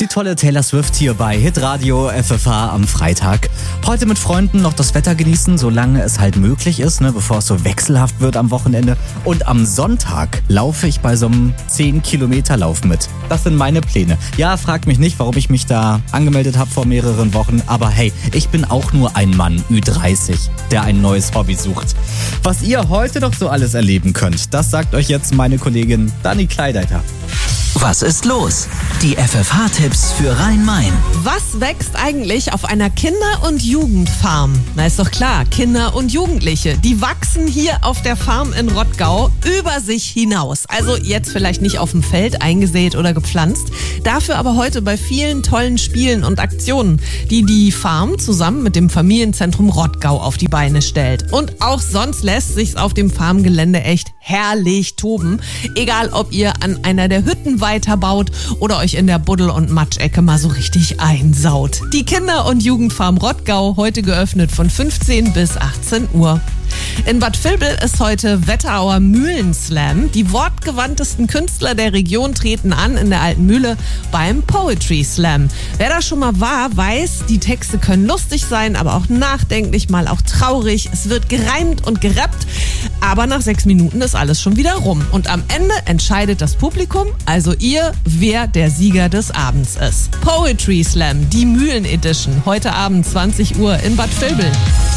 Die tolle Taylor Swift hier bei Hitradio FFH am Freitag. Heute mit Freunden noch das Wetter genießen, solange es halt möglich ist, bevor es so wechselhaft wird am Wochenende. Und am Sonntag laufe ich bei so einem 10-Kilometer-Lauf mit. Das sind meine Pläne. Ja, fragt mich nicht, warum ich mich da angemeldet habe vor mehreren Wochen. Aber hey, ich bin auch nur ein Mann, Ü30, der ein neues Hobby sucht. Was ihr heute noch so alles erleben könnt, das sagt euch jetzt meine Kollegin Dani Kleideiter. Was ist los? Die FFH-Tipps für Rhein-Main. Was wächst eigentlich auf einer Kinder- und Jugendfarm? Na, ist doch klar, Kinder und Jugendliche, die wachsen hier auf der Farm in Rottgau über sich hinaus. Also jetzt vielleicht nicht auf dem Feld eingesät oder gepflanzt, dafür aber heute bei vielen tollen Spielen und Aktionen, die die Farm zusammen mit dem Familienzentrum Rottgau auf die Beine stellt. Und auch sonst lässt sich's auf dem Farmgelände echt herrlich toben. Egal, ob ihr an einer der Hütten weiterbaut oder euch in der Buddel- und Matschecke mal so richtig einsaut. Die Kinder- und Jugendfarm Rottgau, heute geöffnet von 15 bis 18 Uhr. In Bad Vilbel ist heute Wetterauer Mühlenslam. Die wortgewandtesten Künstler der Region treten an in der Alten Mühle beim Poetry Slam. Wer da schon mal war, weiß, die Texte können lustig sein, aber auch nachdenklich, mal auch traurig. Es wird gereimt und gerappt, aber nach 6 Minuten ist alles schon wieder rum. Und am Ende entscheidet das Publikum, also ihr, wer der Sieger des Abends ist. Poetry Slam, die Mühlen Edition, heute Abend 20 Uhr in Bad Vilbel.